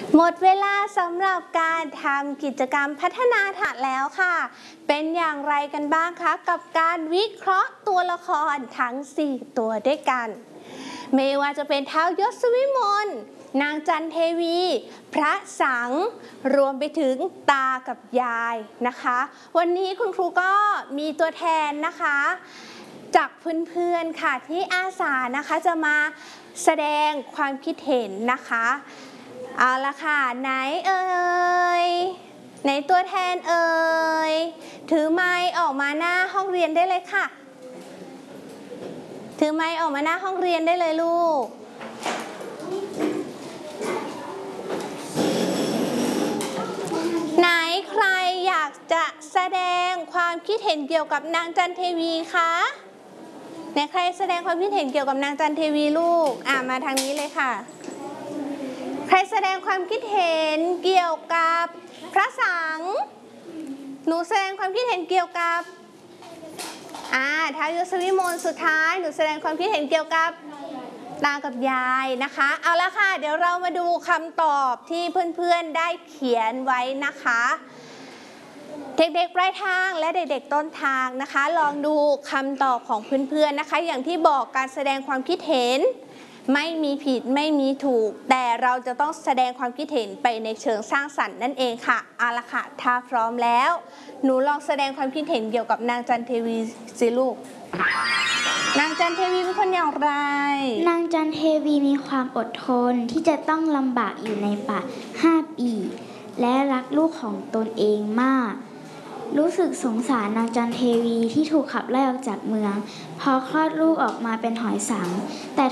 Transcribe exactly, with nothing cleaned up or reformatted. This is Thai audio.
หมดเวลาสำหรับการทำกิจกรรมพัฒนาทักษะแล้วค่ะเป็นอย่างไรกันบ้างคะกับการวิเคราะห์ตัวละครทั้งสี่ตัวด้วยกันไม่ว่าจะเป็นท้าวยศวิมลนางจันเทวีพระสังรวมไปถึงตากับยายนะคะวันนี้คุณครูก็มีตัวแทนนะคะจากเพื่อนๆค่ะที่อาสานะคะจะมาแสดงความคิดเห็นนะคะเอาละค่ะไหนเอ่ยไหนตัวแทนเอ่ยถือไมค์ออกมาหน้าห้องเรียนได้เลยค่ะถือไมค์ออกมาหน้าห้องเรียนได้เลยลูกไหนใครอยากจะแสดงความคิดเห็นเกี่ยวกับนางจันเทวีคะไหนใครแสดงความคิดเห็นเกี่ยวกับนางจันเทวีลูกอ่ะมาทางนี้เลยค่ะใครแสดงความคิดเห็นเกี่ยวกับพระสังหนูแสดงความคิดเห็นเกี่ยวกับอ่าท้าวยศวิมลสุดท้ายหนูแสดงความคิดเห็นเกี่ยวกับตากับยายนะคะเอาละค่ะเดี๋ยวเรามาดูคำตอบที่เพื่อนๆได้เขียนไว้นะคะเด็กๆปลายทางและเด็กๆต้นทางนะคะลองดูคำตอบของเพื่อนๆนะคะอย่างที่บอกการแสดงความคิดเห็นไม่มีผิดไม่มีถูกแต่เราจะต้องแสดงความคิดเห็นไปในเชิงสร้างสรรค์นั่นเองค่ะเอาละค่ะถ้าพร้อมแล้วหนูลองแสดงความคิดเห็นเกี่ยวกับนางจันเทวีสิลูกนางจันเทวีเป็นคนอย่างไรนางจันเทวีมีความอดทนที่จะต้องลำบากอยู่ในป่าห้าปีและรักลูกของตนเองมากรู้สึกสงสารนางจันเทวีที่ถูกขับไล่ออกจากเมืองพอคลอดลูกออกมาเป็นหอยสังแต่